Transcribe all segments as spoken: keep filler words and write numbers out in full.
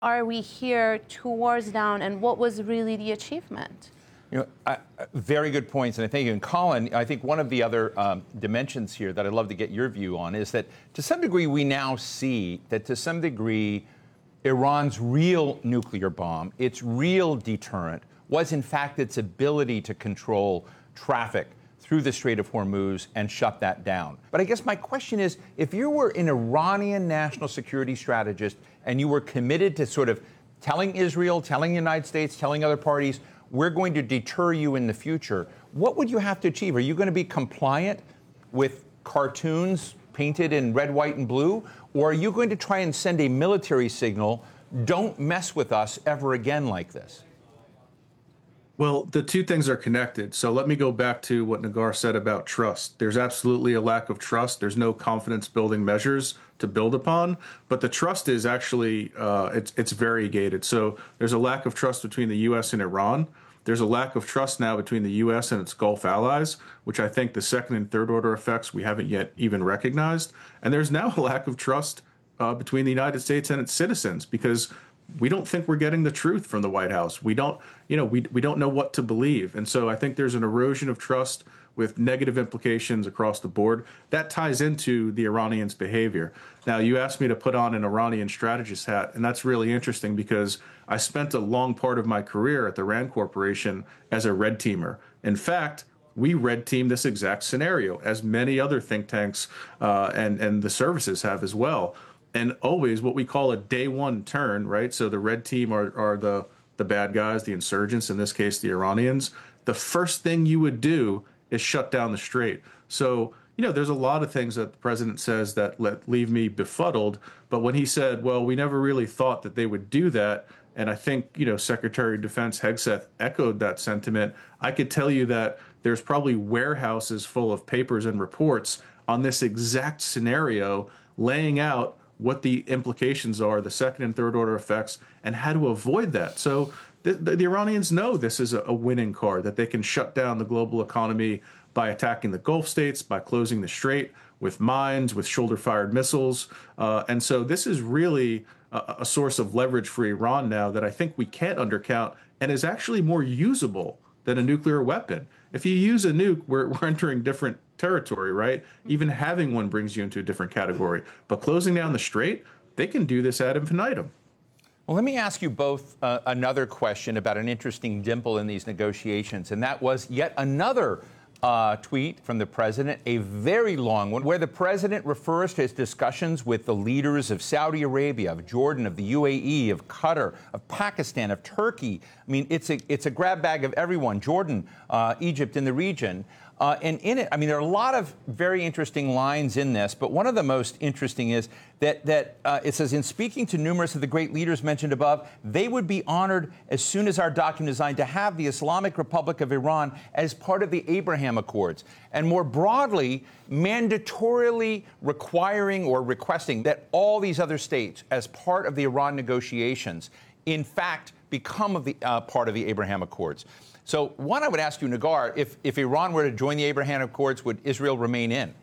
are we here two wars down, and what was really the achievement? You know, I, very good points, and I think, and Colin, I think one of the other um, dimensions here that I'd love to get your view on is that to some degree we now see that to some degree Iran's real nuclear bomb, its real deterrent, was in fact its ability to control traffic through the Strait of Hormuz and shut that down. But I guess my question is, if you were an Iranian national security strategist and you were committed to sort of telling Israel, telling the United States, telling other parties, we're going to deter you in the future, what would you have to achieve? Are you going to be compliant with cartoons painted in red, white, and blue? Or are you going to try and send a military signal, don't mess with us ever again like this? Well, the two things are connected. So let me go back to what Nagar said about trust. There's absolutely a lack of trust. There's no confidence building measures to build upon, but the trust is actually, uh, it's, it's variegated. So there's a lack of trust between the U S and Iran. There's a lack of trust now between the U S and its Gulf allies, which I think the second and third order effects we haven't yet even recognized. And there's now a lack of trust uh, between the United States and its citizens, because we don't think we're getting the truth from the White House. We don't, you know, we, we don't know what to believe. And so I think there's an erosion of trust with negative implications across the board. That ties into the Iranians' behavior. Now, you asked me to put on an Iranian strategist hat, and that's really interesting because I spent a long part of my career at the RAND Corporation as a red teamer. In fact, we red team this exact scenario, as many other think tanks uh, and, and the services have as well. And always what we call a day one turn, right? So the red team are, are the, the bad guys, the insurgents, in this case, the Iranians. The first thing you would do is shut down the strait. So, you know, there's a lot of things that the president says that let, leave me befuddled. But when he said, well, we never really thought that they would do that, and I think, you know, Secretary of Defense Hegseth echoed that sentiment, I could tell you that there's probably warehouses full of papers and reports on this exact scenario, laying out what the implications are, the second and third order effects, and how to avoid that. So the, the, the Iranians know this is a, a winning card, that they can shut down the global economy by attacking the Gulf states, by closing the strait with mines, with shoulder-fired missiles. Uh, and so this is really a, a source of leverage for Iran now that I think we can't undercount, and is actually more usable than a nuclear weapon. If you use a nuke, we're, we're entering different territory, right? Even having one brings you into a different category. But closing down the strait, they can do this ad infinitum. Well, let me ask you both uh, another question about an interesting dimple in these negotiations, and that was yet another uh, tweet from the president, a very long one, where the president refers to his discussions with the leaders of Saudi Arabia, of Jordan, of the U A E, of Qatar, of Pakistan, of Turkey. I mean, it's a it's a grab bag of everyone, Jordan, uh, Egypt in the region. Uh, and in it, I mean, there are a lot of very interesting lines in this, but one of the most interesting is that, that uh, it says, in speaking to numerous of the great leaders mentioned above, they would be honored as soon as our document is signed to have the Islamic Republic of Iran as part of the Abraham Accords. And more broadly, mandatorily requiring or requesting that all these other states, as part of the Iran negotiations, in fact, become of the, uh, part of the Abraham Accords. So, one, I would ask you, Nagar, if, if Iran were to join the Abraham Accords, would Israel remain in?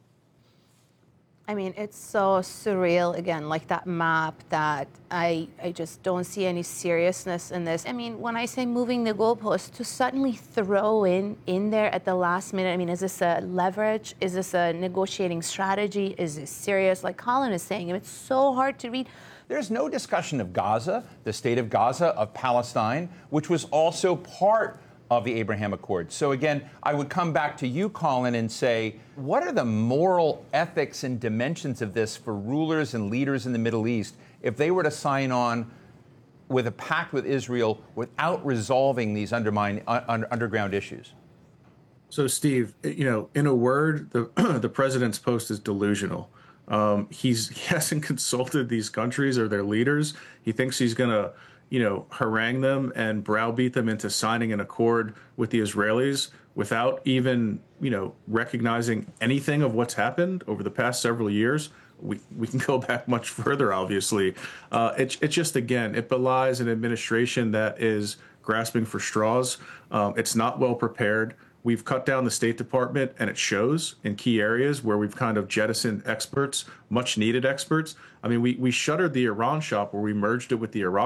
I mean, it's so surreal, again, like that map, that I, I just don't see any seriousness in this. I mean, when I say moving the goalposts, to suddenly throw in, in there at the last minute, I mean, is this a leverage? Is this a negotiating strategy? Is this serious? Like Colin is saying, it's so hard to read. There's no discussion of Gaza, the state of Gaza, of Palestine, which was also part of the Abraham Accords. So again, I would come back to you, Colin, and say, what are the moral ethics and dimensions of this for rulers and leaders in the Middle East if they were to sign on with a pact with Israel without resolving these undermine, uh, underground issues? So, Steve, you know, in a word, the the president's post is delusional. Um, he's he hasn't consulted these countries or their leaders. He thinks he's going to, you know, harangue them and browbeat them into signing an accord with the Israelis without even, you know, recognizing anything of what's happened over the past several years. We we can go back much further, obviously. Uh, it, it just, again, it belies an administration that is grasping for straws. Um, it's not well prepared. We've cut down the State Department, and it shows in key areas where we've kind of jettisoned experts, much needed experts. I mean, we, we shuttered the Iran shop where we merged it with the Iraq